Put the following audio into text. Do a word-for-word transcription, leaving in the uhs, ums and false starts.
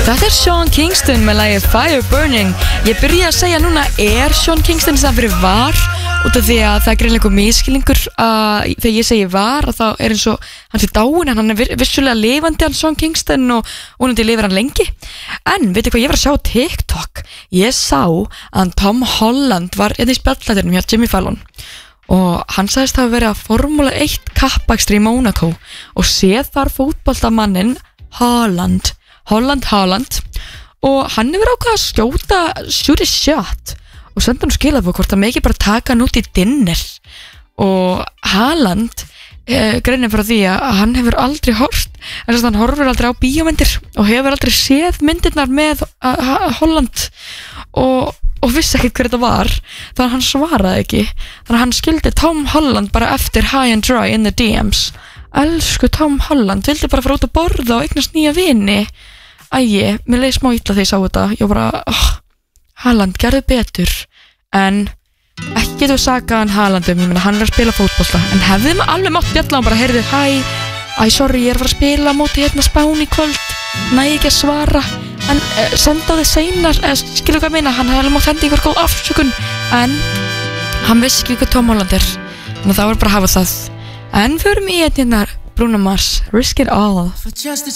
Þetta er Sean Kingston með lagið Fire Burning. Ég byrja að segja núna, er Sean Kingston sem fyrir var, út af því að það er greinlega einhver misskilningur að þegar ég segi var, að þá er eins og hann sé dáin, en hann er vissulega lifandi, hann Sean Kingston, og vonandi lifir hann lengi. En veitu hvað, ég var að sjá á TikTok, ég sá að Tom Holland var einn í spjallætinum hjá Jimmy Fallon og hann sagðist hafa verið að Formúla eitt kappakstri í Monaco og séð þar fótboltamannin Haaland Holland Haaland og hann hefur ákveðið að skjóta shoot a shot og senda hann skilabók hvort það megi bara taka hann út í dinner og Haaland eh, greinir frá því að hann hefur aldrei hort en þess að hann horfur aldrei á bíómyndir og hefur aldrei séð myndirnar með uh, Holland og, og vissi ekkert hver þetta var þannig að hann svaraði ekki þannig að hann skildi Tom Holland bara eftir high and dry in the D Ms. Elsku Tom Holland, vildi bara fara út að borða og eignast nýja vini. Æi, mér leiði smá illa þegar ég sá þetta. Ég bara, oh, Haaland, gerðu betur. En ekki getur við sagaðan Haaland um, ég meina, hann er að spila fótbolta. En hefði maður alveg mátt bjalla og bara, heyrðu, hæ, æ, sorry, ég er að fara að spila móti hérna Spán í kvöld. Næ ekki að svara. En uh, senda þið seinar, uh, skilur hvað ég meina, hann hefði alveg mátt hendi ykkur góð afsökun. En hann vissi ekki hvað Tom Holland er. Þannig að það var bara að hafa það. En förum í hérna Bruno Mars, Risk It All.